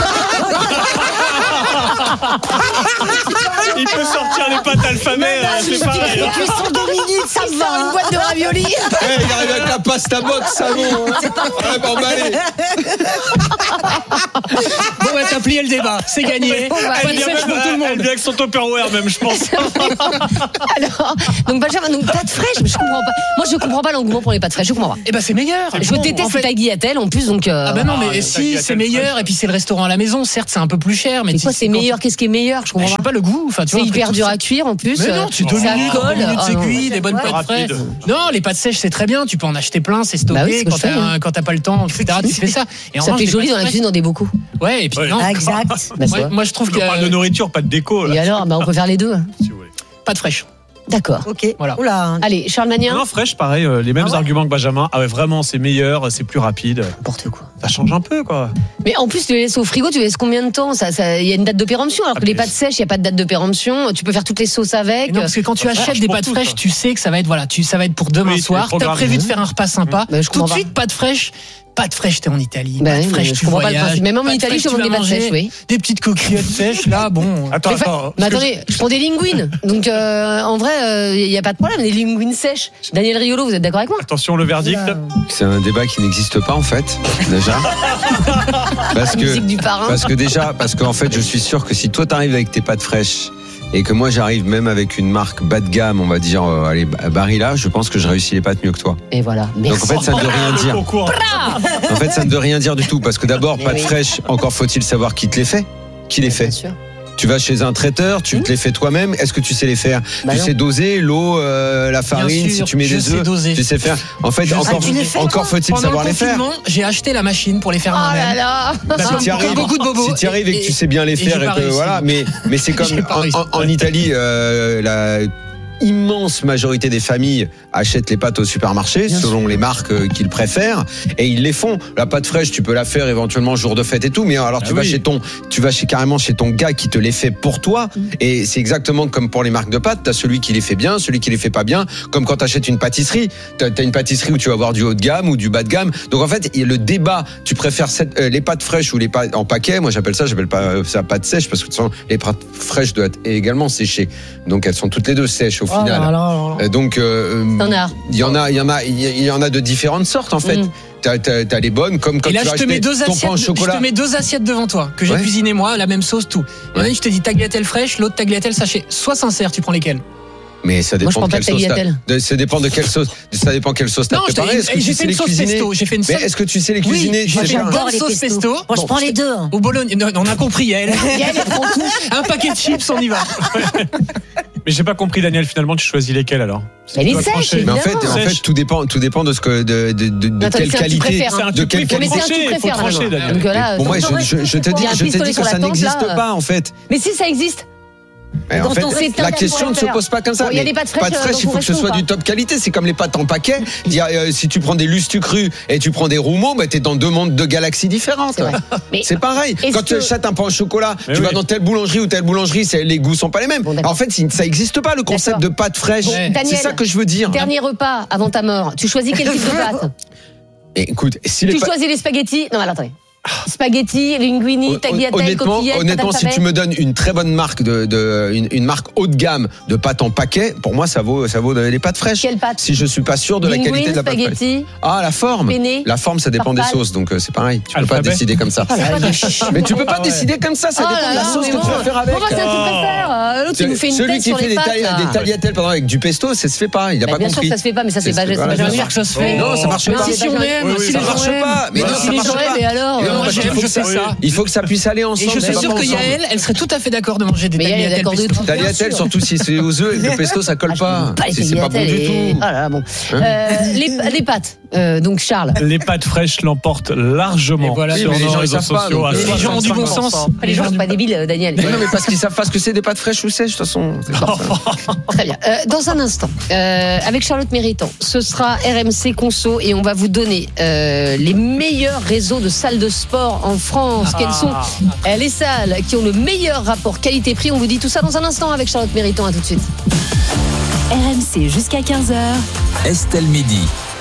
Il peut sortir les pâtes alphabet, c'est pareil. Les cuissons 2 minutes, ça me va. Une boîte de raviolis. Il arrive avec la pasta box, ça bon. Ouais, bon, bah allez. Bon, t'as plié le débat, c'est gagné. Elle vient avec son Tupperware même, je pense. Alors, donc Benjamin, pâtes fraîches, je comprends pas. Moi, je comprends pas l'engouement pour les pâtes fraîches, je comprends pas. Eh ben, c'est meilleur. Je déteste les tagliatelles en plus, donc. Ah ben non, mais si, c'est meilleur. Et puis c'est le restaurant à la maison. Certes, c'est un peu plus cher, mais quoi, c'est meilleur? Qu'est-ce qui est meilleur? Je comprends pas. Je sais pas le goût. Enfin, tu c'est vois, hyper dur à cuire en plus. Mais non, tu 2 minutes, colle. 2 minutes, c'est cuit, des bonnes pâtes fraîches. Non, les pâtes sèches, c'est très bien. Tu peux en acheter plein, c'est stocké. Quand t'as pas le temps, etc. Tu fais ça. Et ça fait joli dans la cuisine, on est beaucoup. Ouais, et puis non. Exact. Moi, je trouve On parle de nourriture, pas de déco. Et alors, on peut faire les deux. Pâtes fraîches. D'accord. Ok. Voilà. Oula. Allez, Charles Magnin. Non, fraîche, pareil, les mêmes arguments que Benjamin. Ah ouais, vraiment, c'est meilleur, c'est plus rapide. N'importe quoi. Ça change un peu, quoi. Mais en plus, tu les laisses au frigo, tu les laisses combien de temps? Il y a une date de péremption, alors que les pâtes sèches, il n'y a pas de date de péremption. Tu peux faire toutes les sauces avec. Non, parce que quand tu achètes des pâtes fraîches, tu sais que ça va être ça va être pour demain soir. T'as prévu de faire un repas sympa. Tout de suite, pâtes fraîches. Pâtes fraîches, t'es en Italie. Pâtes fraîches, tu voyages. Même en Italie, je te vends des pâtes sèches, oui. Des petites coquillettes sèches, là, bon. Attends. Mais attendez, je prends des linguines. Donc, en vrai, il n'y a pas de problème. Des linguines sèches. Daniel Riolo, vous êtes d'accord avec moi? Attention, le verdict. C'est un débat qui n'existe pas, en fait, déjà. Parce qu'en fait, je suis sûr que si toi t'arrives avec tes pâtes fraîches, et que moi j'arrive même avec une marque bas de gamme, on va dire, allez, Barilla, je pense que je réussis les pâtes mieux que toi. Et voilà. Donc en fait, ça ne veut rien dire. En fait, ça ne veut rien dire du tout, parce que d'abord, pâtes fraîches, encore faut-il savoir qui te les fait. Qui les fait? Bien sûr. Tu vas chez un traiteur, tu te les fais toi-même. Est-ce que tu sais les faire? Tu sais doser l'eau, la farine, si tu mets des œufs, tu sais faire. En fait, encore faut-il savoir les faire. J'ai acheté la machine pour les faire moi-même. Oh là là. Si tu y arrives et que tu sais bien les faire et que voilà, mais c'est comme en Italie, la immense majorité des familles achètent les pâtes au supermarché selon les marques qu'ils préfèrent et ils les font. La pâte fraîche, tu peux la faire éventuellement jour de fête et tout, mais alors tu vas carrément chez ton gars qui te les fait pour toi. Et c'est exactement comme pour les marques de pâtes, t'as celui qui les fait bien, celui qui les fait pas bien, comme quand t'achètes une pâtisserie, t'as une pâtisserie où tu vas avoir du haut de gamme ou du bas de gamme. Donc en fait, le débat, tu préfères les pâtes fraîches ou les pâtes en paquet, moi j'appelle pas ça pâte sèche parce que de toute façon, les pâtes fraîches doivent être également séchées. Donc elles sont toutes les deux sèches au final. Donc il y en a de différentes sortes en fait. T'as les bonnes, comme quand et là, tu vas acheter ton pain au chocolat. Je te mets 2 assiettes devant toi que j'ai cuisiné moi, la même sauce, tout. Il y en a une, je te dis tagliatelle fraîche, l'autre tagliatelle sachet. Sois sincère, tu prends lesquelles? Mais ça dépend de quelle sauce. Ça dépend de quelle sauce. Ça dépend quelle sauce t'as préparé. Est-ce que tu sais les cuisiner? Mais est-ce que tu sais les cuisiner? Oui, j'ai fait une bonne sauce pesto. Moi, je prends les deux. Au Bologne. Non, on a compris, elle. Un paquet de chips, on y va. Mais j'ai pas compris, Daniel, finalement, tu choisis lesquelles alors? Elle est sèche, mais en fait, tout dépend de ce que, de quelle qualité. De quelle qualité. Faut trancher, Daniel. Pour moi, je te dis que ça n'existe pas, en fait. Mais si ça existe. En fait, la question ne se pose pas comme ça. Il y a des pâtes fraîches, il faut que ce soit du top qualité. C'est comme les pâtes en paquet. Si tu prends des lustucrus et tu prends des roumeaux, t'es dans 2 mondes de galaxies différentes. C'est pareil. Quand tu achètes un pain au chocolat, tu vas dans telle boulangerie ou telle boulangerie, les goûts sont pas les mêmes. En fait, ça n'existe pas le concept de pâte fraîche. C'est ça que je veux dire. Dernier repas avant ta mort. Tu choisis quel type de pâte? Écoute, tu choisis les spaghettis. Non, alors attendez. Spaghetti, linguini, tagliatelle, coquillettes. Honnêtement, si tu me donnes une très bonne marque une marque haut de gamme de pâtes en paquet, pour moi ça vaut les pâtes fraîches. Quelle pâte? Si je suis pas sûr de la qualité de la pâte fraîche. Ah, la forme. Penne, la forme, ça dépend des sauces, donc c'est pareil. Tu peux pas décider comme ça. Mais tu peux pas décider comme ça. Ça dépend de la sauce que tu vas faire avec. Comment ça tu préfères? L'autre il nous fait une tête sur les pâtes. Celui qui fait des tagliatelles avec du pesto, ça se fait pas. Il a pas compris. Bien sûr que ça se fait pas, mais ça c'est pas que ça se fait. Non, ça marche pas. Si on aime, si ça marche pas. Mais non, ça marche pas. Mais alors, il faut que ça puisse aller ensemble. Et je suis sûr que Yael, elle serait tout à fait d'accord de manger des tagliatelles pesto. Tagliatelles, surtout si c'est aux œufs et le pesto, ça colle pas. C'est pas bon du tout. Voilà, bon. Les pâtes. Donc Charles. Les pâtes fraîches l'emportent largement sur nos réseaux sociaux. Les gens ont du bon sens. Les gens sont pas débiles, Daniel. Non, mais parce qu'ils savent pas ce que c'est des pâtes fraîches ou sèches, de toute façon. Très bien. Dans un instant, avec Charlotte Méritant, ce sera RMC Conso et on va vous donner les meilleurs réseaux de salles de sport en France. Quelles sont les salles qui ont le meilleur rapport qualité-prix? On vous dit tout ça dans un instant avec Charlotte Méritant. À tout de suite. RMC jusqu'à 15h. Estelle Midi.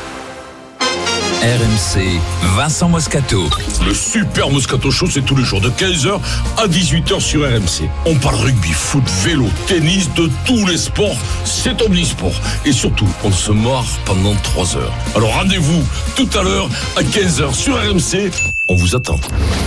RMC, Vincent Moscato. Le super Moscato Show, c'est tous les jours de 15h à 18h sur RMC. On parle rugby, foot, vélo, tennis, de tous les sports. C'est omnisport. Et surtout, on se marre pendant 3 heures. Alors rendez-vous tout à l'heure à 15h sur RMC. On vous attend.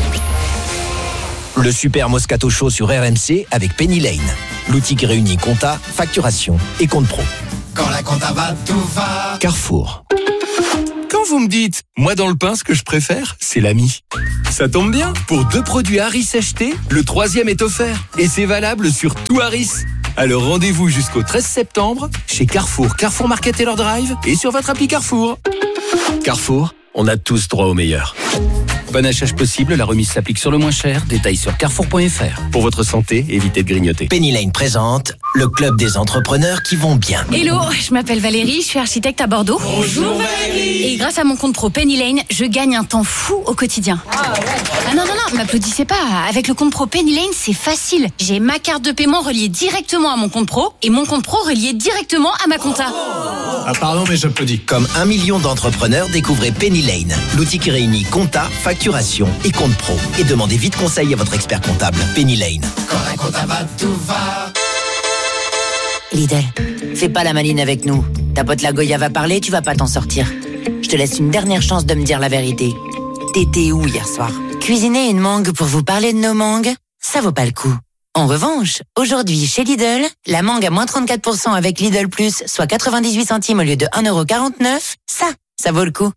Le super Moscato Show sur RMC avec Penny Lane. L'outil qui réunit compta, facturation et compte pro. Quand la compta va, tout va. Carrefour. Quand vous me dites, moi dans le pain, ce que je préfère, c'est l'ami. Ça tombe bien, pour 2 produits Harris achetés, le 3e est offert. Et c'est valable sur tout Harris. Alors rendez-vous jusqu'au 13 septembre chez Carrefour, Carrefour Market et leur Drive et sur votre appli Carrefour. Carrefour, on a tous droit au meilleur. Bon achat possible, la remise s'applique sur le moins cher. Détails sur carrefour.fr. Pour votre santé, évitez de grignoter. Penny Lane présente le club des entrepreneurs qui vont bien. Hello, je m'appelle Valérie, je suis architecte à Bordeaux. Bonjour Valérie. Et grâce à mon compte pro Penny Lane, je gagne un temps fou au quotidien. Ah non, m'applaudissez pas. Avec le compte pro Penny Lane, c'est facile. J'ai ma carte de paiement reliée directement à mon compte pro et mon compte pro relié directement à ma compta. Ah pardon, mais j'applaudis. Comme 1 million d'entrepreneurs, découvrez Penny Lane, l'outil qui réunit compta, facturation et compte pro. Et demandez vite conseil à votre expert comptable. Penny Lane. Quand la compta va, tout va. Lidl, fais pas la maline avec nous. Ta pote la Goya va parler, tu vas pas t'en sortir. Je te laisse une dernière chance de me dire la vérité. T'étais où hier soir? Cuisiner une mangue pour vous parler de nos mangues, ça vaut pas le coup. En revanche, aujourd'hui chez Lidl, la mangue à moins 34% avec Lidl Plus, soit 98 centimes au lieu de 1,49€, ça vaut le coup.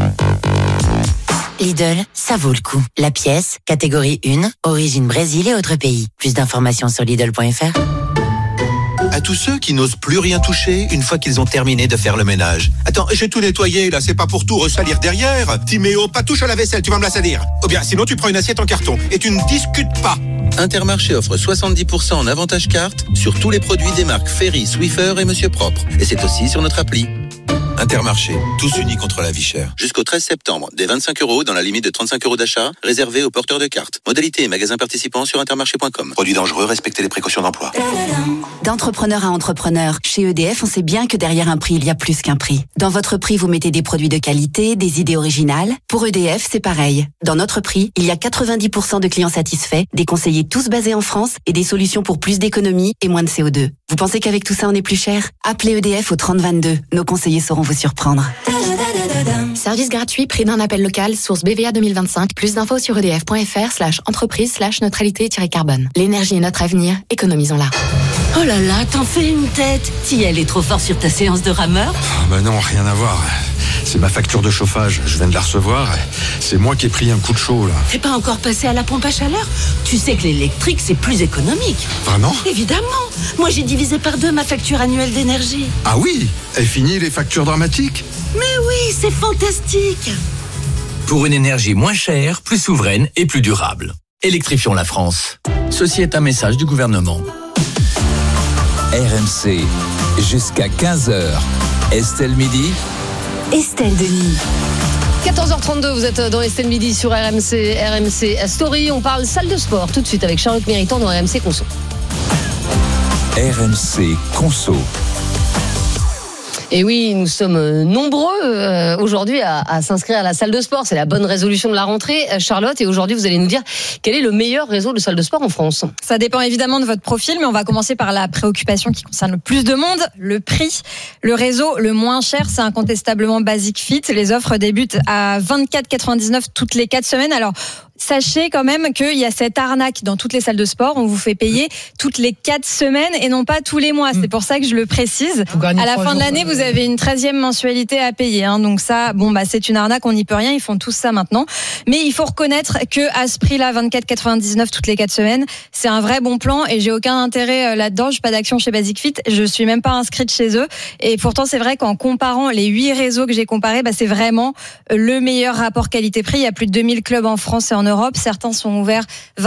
Lidl, ça vaut le coup. La pièce, catégorie 1, origine Brésil et autres pays. Plus d'informations sur Lidl.fr. À tous ceux qui n'osent plus rien toucher une fois qu'ils ont terminé de faire le ménage. Attends, j'ai tout nettoyé là, c'est pas pour tout ressalir derrière. Timéo, pas touche à la vaisselle, tu vas me la salir. Ou bien sinon tu prends une assiette en carton et tu ne discutes pas. Intermarché offre 70% en avantage carte sur tous les produits des marques Ferry, Swiffer et Monsieur Propre. Et c'est aussi sur notre appli. Intermarché, tous unis contre la vie chère. Jusqu'au 13 septembre, des 25€ dans la limite de 35€ d'achat, réservés aux porteurs de cartes. Modalité et magasins participants sur intermarché.com. Produits dangereux, respectez les précautions d'emploi. D'entrepreneur à entrepreneur, chez EDF, on sait bien que derrière un prix, il y a plus qu'un prix. Dans votre prix, vous mettez des produits de qualité, des idées originales. Pour EDF, c'est pareil. Dans notre prix, il y a 90% de clients satisfaits, des conseillers tous basés en France et des solutions pour plus d'économie et moins de CO2. Vous pensez qu'avec tout ça, on est plus cher? Appelez EDF au 3022. Nos conseillers sauront vous surprendre. Service gratuit, prix d'un appel local, source BVA 2025. Plus d'infos sur edf.fr/entreprise/neutralité-carbone. L'énergie est notre avenir, économisons-la. Oh là là, t'en fais une tête. T'y allais trop fort sur ta séance de rameur? Bah non, rien à voir. C'est ma facture de chauffage, je viens de la recevoir. C'est moi qui ai pris un coup de chaud là. T'es pas encore passé à la pompe à chaleur? Tu sais que l'électrique c'est plus économique. Vraiment? Évidemment. Moi j'ai divisé par 2 ma facture annuelle d'énergie. Ah oui? Et fini les factures dramatiques? Mais oui, c'est fantastique. Pour une énergie moins chère, plus souveraine et plus durable. Électrifions la France. Ceci est un message du gouvernement. RMC, jusqu'à 15h. Estelle Midi. Estelle Denis. 14h32, vous êtes dans Estelle Midi sur RMC Story. On parle salle de sport tout de suite avec Charlotte Méritant dans RMC Conso. RMC Conso. Et oui, nous sommes nombreux aujourd'hui à s'inscrire à la salle de sport. C'est la bonne résolution de la rentrée, Charlotte. Et aujourd'hui, vous allez nous dire quel est le meilleur réseau de salles de sport en France. Ça dépend évidemment de votre profil, mais on va commencer par la préoccupation qui concerne le plus de monde, le prix. Le réseau le moins cher, c'est incontestablement Basic Fit. Les offres débutent à 24,99 toutes les 4 semaines. Alors, sachez quand même qu'il y a cette arnaque dans toutes les salles de sport. On vous fait payer toutes les 4 semaines et non pas tous les mois. C'est pour ça que je le précise. À la fin de l'année, vous avez une 13e mensualité à payer. Donc ça, c'est une arnaque, on n'y peut rien. Ils font tous ça maintenant. Mais il faut reconnaître que à ce prix-là, 24,99 toutes les 4 semaines, c'est un vrai bon plan et j'ai aucun intérêt là-dedans. Je n'ai pas d'action chez Basic Fit. Je suis même pas inscrite chez eux. Et pourtant, c'est vrai qu'en comparant les 8 réseaux que j'ai comparés, c'est vraiment le meilleur rapport qualité-prix. Il y a plus de 2000 clubs en France et en Europe. Certains sont ouverts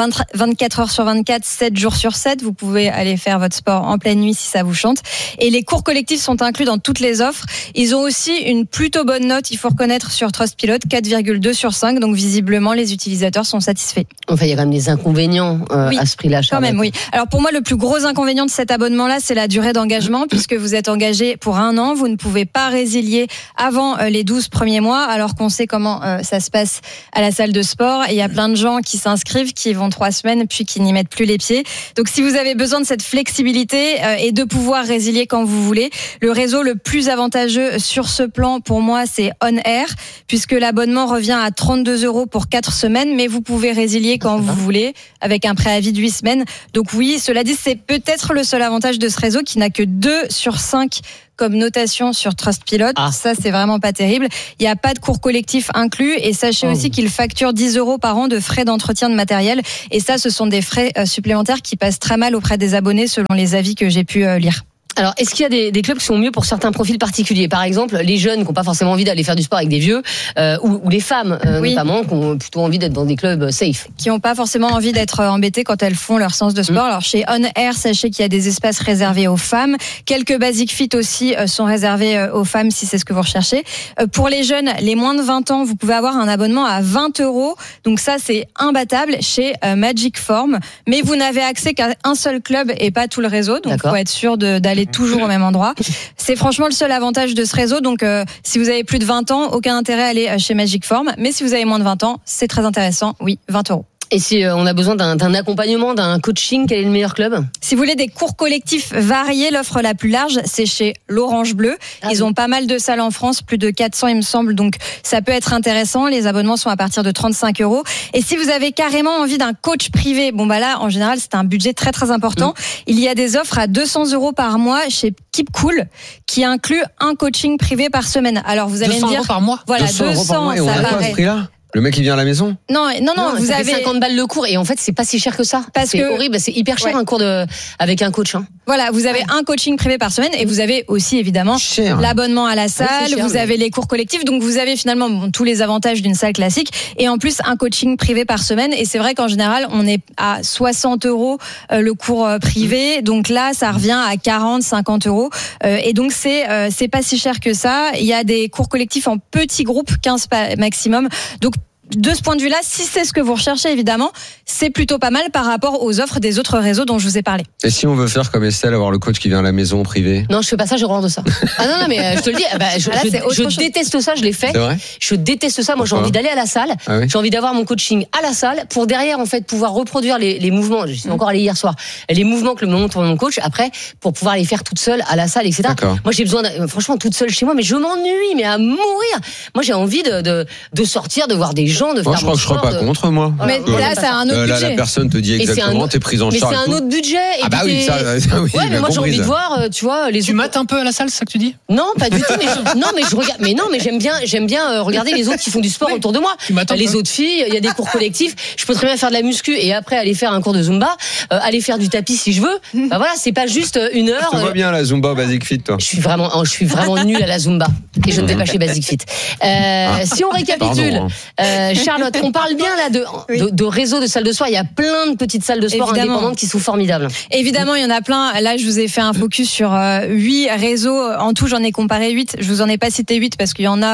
24 heures sur 24, 7 jours sur 7. Vous pouvez aller faire votre sport en pleine nuit si ça vous chante. Et les cours collectifs sont inclus dans toutes les offres. Ils ont aussi une plutôt bonne note, il faut reconnaître, sur Trustpilot, 4,2 sur 5. Donc visiblement, les utilisateurs sont satisfaits. Enfin, il y a quand même des inconvénients à ce prix-là, Charlotte. Quand même, oui. Alors pour moi, le plus gros inconvénient de cet abonnement-là, c'est la durée d'engagement, puisque vous êtes engagé pour 1 an. Vous ne pouvez pas résilier avant les 12 premiers mois, alors qu'on sait comment ça se passe à la salle de sport. Et il y a plein de gens qui s'inscrivent, qui vont 3 semaines, puis qui n'y mettent plus les pieds. Donc si vous avez besoin de cette flexibilité et de pouvoir résilier quand vous voulez, le réseau le plus avantageux sur ce plan, pour moi, c'est On Air, puisque l'abonnement revient à 32 € pour 4 semaines, mais vous pouvez résilier quand vous voulez, avec un préavis de 8 semaines. Donc oui, cela dit, c'est peut-être le seul avantage de ce réseau qui n'a que 2 sur 5 comme notation sur Trustpilot. Ça, c'est vraiment pas terrible. Il n'y a pas de cours collectif inclus et sachez aussi qu'il facture 10 € par an de frais d'entretien de matériel. Et ça, ce sont des frais supplémentaires qui passent très mal auprès des abonnés selon les avis que j'ai pu lire. Alors, est-ce qu'il y a des clubs qui sont mieux pour certains profils particuliers ? Par exemple, les jeunes qui n'ont pas forcément envie d'aller faire du sport avec des vieux, ou les femmes notamment, qui ont plutôt envie d'être dans des clubs safe. Qui n'ont pas forcément envie d'être embêtées quand elles font leur séance de sport. Alors, chez On Air, sachez qu'il y a des espaces réservés aux femmes. Quelques Basic Fit aussi sont réservés aux femmes, si c'est ce que vous recherchez. Pour les jeunes, les moins de 20 ans, vous pouvez avoir un abonnement à 20 €. Donc ça, c'est imbattable chez Magic Form. Mais vous n'avez accès qu'à un seul club et pas tout le réseau. Donc, il faut être sûr d'aller toujours au même endroit. C'est franchement le seul avantage de ce réseau. Donc, si vous avez plus de 20 ans, aucun intérêt à aller chez Magic Form. Mais si vous avez moins de 20 ans, c'est très intéressant. Oui, 20 €. Et si on a besoin d'un accompagnement, d'un coaching, quel est le meilleur club ? Si vous voulez des cours collectifs variés, l'offre la plus large, c'est chez l'Orange Bleu. Ils ont pas mal de salles en France, plus de 400 il me semble, donc ça peut être intéressant. Les abonnements sont à partir de 35 €. Et si vous avez carrément envie d'un coach privé, là, en général, c'est un budget très très important. Il y a des offres à 200 € par mois chez Keep Cool, qui inclut un coaching privé par semaine. Alors vous allez me dire, 200 € par mois. Voilà, 200 € par mois, et on ça a quoi à ce prix-là ? Le mec, il vient à la maison ? Non, vous avez 50 balles le cours et en fait, c'est pas si cher que ça. C'est horrible, c'est hyper cher un cours avec un coach. Voilà, vous avez un coaching privé par semaine et vous avez aussi évidemment l'abonnement à la salle, vous avez les cours collectifs, donc vous avez finalement tous les avantages d'une salle classique et en plus un coaching privé par semaine. Et c'est vrai qu'en général, on est à 60 € le cours privé, donc là, ça revient à 40, 50 €. Et donc c'est pas si cher que ça. Il y a des cours collectifs en petits groupes, 15 maximum. Donc de ce point de vue-là, si c'est ce que vous recherchez, évidemment, c'est plutôt pas mal par rapport aux offres des autres réseaux dont je vous ai parlé. Et si on veut faire comme Estelle, avoir le coach qui vient à la maison privé ? Non, je fais pas ça, je rentre de ça. Non, mais je te le dis, je déteste ça, je l'ai fait. C'est vrai ? Je déteste ça. Moi, j'ai envie d'aller à la salle. J'ai envie d'avoir mon coaching à la salle pour derrière, en fait, pouvoir reproduire les mouvements. Je suis encore allée hier soir. Les mouvements que me montre mon coach après, pour pouvoir les faire toute seule à la salle, etc. Moi, j'ai besoin, franchement, toute seule chez moi, mais je m'ennuie, mais à mourir. Moi, j'ai envie de sortir, de voir des gens, de faire. Je crois que je serais pas contre, moi. Mais là, c'est un autre budget. Là, la personne te dit exactement, t'es prise en charge. Mais c'est un autre budget. Ah bah oui, ça, oui. Ouais, mais moi, j'ai envie de voir, tu vois, les. Tu mates un peu à la salle, c'est ça que tu dis ? Non, pas du tout. Mais je regarde. Mais non, mais j'aime bien regarder les autres qui font du sport autour de moi. Les autres filles, il y a des cours collectifs. Je peux très bien faire de la muscu et après aller faire un cours de Zumba, aller faire du tapis si je veux. Voilà, c'est pas juste une heure. Je te vois bien la Zumba Basic Fit, toi. Je suis vraiment nulle à la Zumba et je ne vais pas chez Basic Fit. Si on récapitule, Charlotte, on parle bien là de réseaux de salles de sport. Il y a plein de petites salles de sport indépendantes qui sont formidables. Évidemment, il y en a plein. Là, je vous ai fait un focus sur 8 réseaux. En tout, j'en ai comparé 8. Je vous en ai pas cité 8 parce qu'il y en a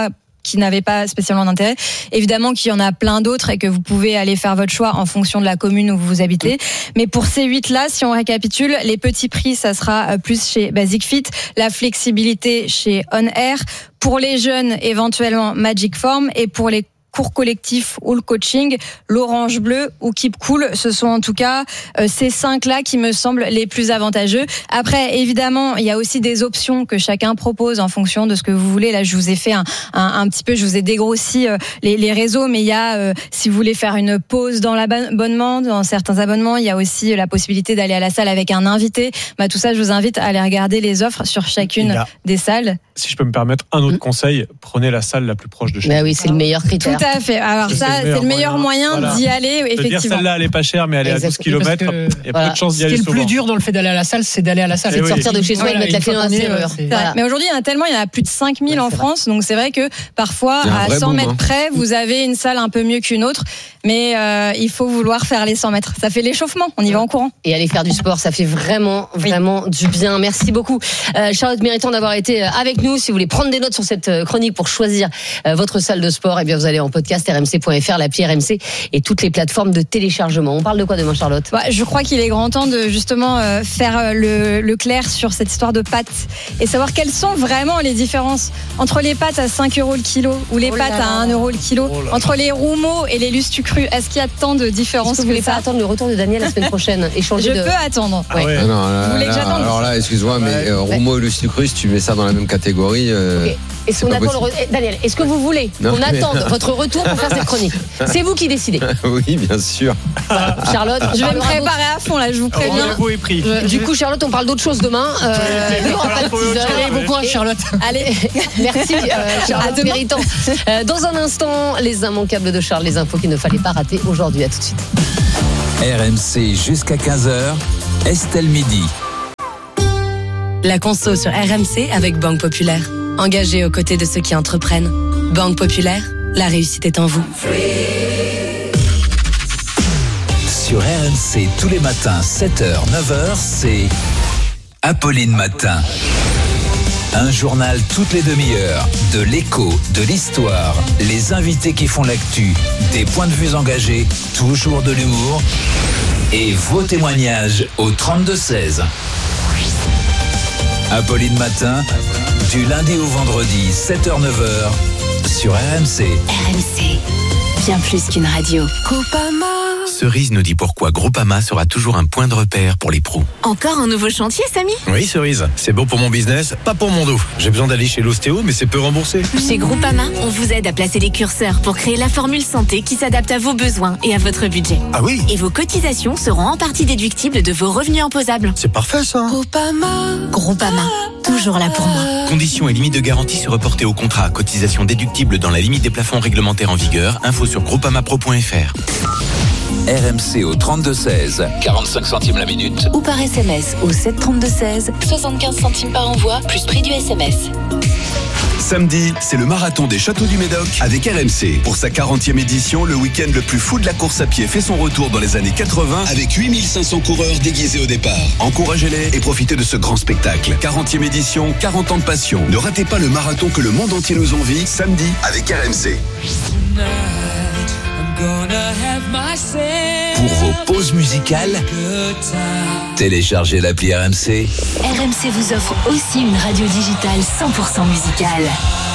qui n'avaient pas spécialement d'intérêt. Évidemment qu'il y en a plein d'autres et que vous pouvez aller faire votre choix en fonction de la commune où vous habitez. Mais pour ces 8-là, si on récapitule, les petits prix, ça sera plus chez Basic Fit, la flexibilité chez On Air, pour les jeunes, éventuellement Magic Form, et pour les cours collectifs ou le coaching, l'Orange Bleu ou Keep Cool. Ce sont en tout cas ces 5-là qui me semblent les plus avantageux. Après, évidemment, il y a aussi des options que chacun propose en fonction de ce que vous voulez. Là, je vous ai fait un petit peu, je vous ai dégrossi les réseaux, mais il y a, si vous voulez faire une pause dans l'abonnement, dans certains abonnements, il y a aussi la possibilité d'aller à la salle avec un invité. Tout ça, je vous invite à aller regarder les offres sur chacune des salles. Si je peux me permettre un autre conseil, prenez la salle la plus proche de chez vous. Oui, c'est le meilleur critère. Tout à fait. Alors ça, c'est le meilleur moyen d'y aller, effectivement. Dire celle-là, elle est pas chère, mais elle est à 12 km. Il y a peu de chances d'y aller souvent. Ce qui est le plus dur dans le fait d'aller à la salle, c'est d'aller à la salle. C'est de sortir de chez soi et de mettre la clé dans la serrure. Mais aujourd'hui, il y en a plus de 5000 en France, donc c'est vrai que parfois, à 100 mètres près, vous avez une salle un peu mieux qu'une autre, mais il faut vouloir faire les 100 mètres. Ça fait l'échauffement, on y va en courant. Et aller faire du sport, ça fait vraiment du bien. Merci beaucoup. Charlotte Méritant d'avoir été avec nous. Si vous voulez prendre des notes sur cette chronique pour choisir votre salle de sport, eh bien vous allez en podcast rmc.fr, l'appli RMC et toutes les plateformes de téléchargement. On parle de quoi demain, Charlotte ? Je crois qu'il est grand temps de justement faire le clair sur cette histoire de pâtes et savoir quelles sont vraiment les différences entre les pâtes à 5 € le kilo ou les pâtes à 1 € le kilo, entre les roumeaux et les lustres crus. Est-ce qu'il y a tant de différences? Est-ce que vous voulez pas attendre le retour de Daniel la semaine prochaine? Je peux attendre. Vous voulez que j'attende? Alors là, excuse-moi, mais roumeaux et lustres crus, tu mets ça dans la même catégorie. Okay. Est-ce qu'on attend Daniel, est-ce que vous voulez qu'on attende votre retour pour faire cette chronique? C'est vous qui décidez. Oui, bien sûr. Voilà. Charlotte, je vais me préparer à fond là, je vous préviens. Du coup, Charlotte, on parle d'autre chose demain. Il n'y aura pas de teaser. Bon courage, Charlotte. Allez, merci, Charlotte Méritant. Dans un instant, les immanquables de Charles, les infos qu'il ne fallait pas rater aujourd'hui. À tout de suite. RMC jusqu'à 15h, Estelle Midi. La conso sur RMC avec Banque Populaire. Engagée aux côtés de ceux qui entreprennent. Banque Populaire, la réussite est en vous. Sur RMC, tous les matins, 7h, 9h, c'est Apolline Matin. Un journal toutes les demi-heures, de l'écho, de l'histoire, les invités qui font l'actu, des points de vue engagés, toujours de l'humour et vos témoignages au 32-16. Apolline Matin, du lundi au vendredi, 7h-9h, sur RMC. RMC, bien plus qu'une radio. Groupama. Cerise nous dit pourquoi Groupama sera toujours un point de repère pour les pros. Encore un nouveau chantier, Samy ? Oui, Cerise, c'est bon pour mon business, pas pour mon dos. J'ai besoin d'aller chez l'ostéo, mais c'est peu remboursé. Chez Groupama, on vous aide à placer les curseurs pour créer la formule santé qui s'adapte à vos besoins et à votre budget. Ah oui ? Et vos cotisations seront en partie déductibles de vos revenus imposables. C'est parfait ça. Groupama, toujours là pour moi. Conditions et limites de garantie se reporter au contrat. Cotisation déductible dans la limite des plafonds réglementaires en vigueur. Info sur groupamapro.fr. RMC au 32-16, 45 centimes la minute. Ou par SMS au 732-16, 75 centimes par envoi, plus prix du SMS. Samedi, c'est le marathon des Châteaux du Médoc avec RMC. Pour sa 40e édition, le week-end le plus fou de la course à pied fait son retour dans les années 80 avec 8500 coureurs déguisés au départ. Encouragez-les et profitez de ce grand spectacle. 40e édition, 40 ans de passion. Ne ratez pas le marathon que le monde entier nous envie, samedi avec RMC. Pour vos pauses musicales, téléchargez l'appli RMC. RMC vous offre aussi une radio digitale 100% musicale.